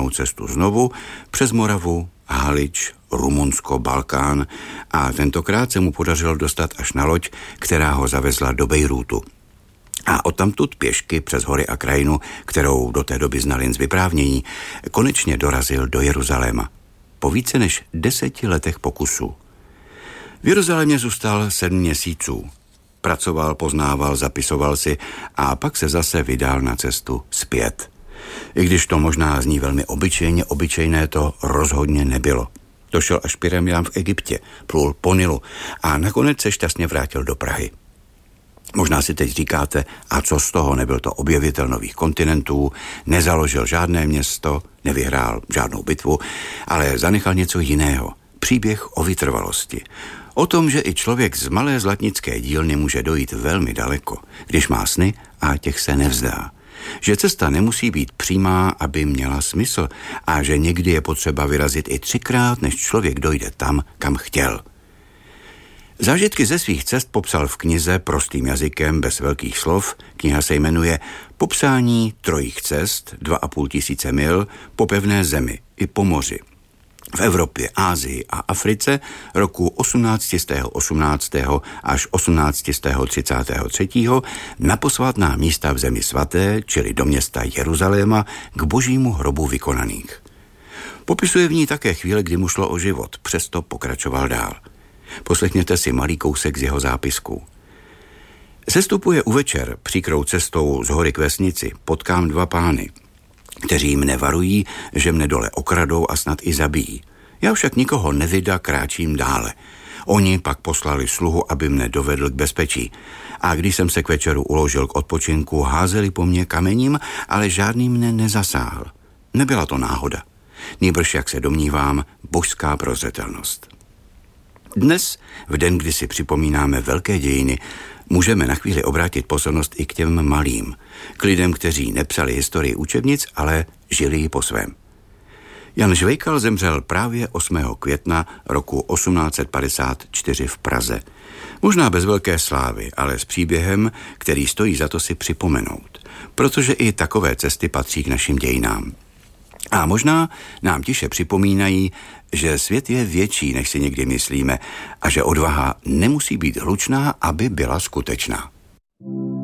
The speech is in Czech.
stejnou cestu znovu přes Moravu, Halič, Rumunsko, Balkán a tentokrát se mu podařilo dostat až na loď, která ho zavezla do Bejrútu. A odtamtud pěšky přes hory a krajinu, kterou do té doby znal jen z vyprávění, konečně dorazil do Jeruzaléma. Po více než 10 letech pokusů. V Jeruzalémě zůstal 7 měsíců. Pracoval, poznával, zapisoval si a pak se zase vydal na cestu zpět. I když to možná zní velmi obyčejné to rozhodně nebylo. Došel až pyramidám v Egyptě, plul po Nilu a nakonec se šťastně vrátil do Prahy. Možná si teď říkáte, a co z toho, nebyl to objevitel nových kontinentů, nezaložil žádné město, nevyhrál žádnou bitvu, ale zanechal něco jiného. Příběh o vytrvalosti. O tom, že i člověk z malé zlatnické dílny může dojít velmi daleko, když má sny a těch se nevzdá. Že cesta nemusí být přímá, aby měla smysl a že někdy je potřeba vyrazit i 3krát, než člověk dojde tam, kam chtěl. Zážitky ze svých cest popsal v knize prostým jazykem, bez velkých slov. Kniha se jmenuje Popsání 3 cest, 2500 mil po pevné zemi i po moři. V Evropě, Asii a Africe roku 1818. až 1833. na posvátná místa v zemi svaté, čili do města Jeruzaléma, k božímu hrobu vykonaných. Popisuje v ní také chvíle, kdy mu šlo o život, přesto pokračoval dál. Poslechněte si malý kousek z jeho zápisků. Sestupuje uvečer příkrou cestou z hory k vesnici, potkám 2 pány, kteří mne varují, že mne dole okradou a snad i zabijí. Já však nikoho nevyda, kráčím dále. Oni pak poslali sluhu, aby mne dovedl k bezpečí. A když jsem se k večeru uložil k odpočinku, házeli po mně kamením, ale žádný mne nezasáhl. Nebyla to náhoda. Nýbrž, jak se domnívám, božská prozřetelnost. Dnes, v den, kdy si připomínáme velké dějiny, můžeme na chvíli obrátit pozornost i k těm malým, k lidem, kteří nepsali historii učebnic, ale žili ji po svém. Jan Žvejkal zemřel právě 8. května roku 1854 v Praze. Možná bez velké slávy, ale s příběhem, který stojí za to si připomenout, protože i takové cesty patří k našim dějinám. A možná nám tiše připomínají, že svět je větší, než si někdy myslíme, a že odvaha nemusí být hlučná, aby byla skutečná.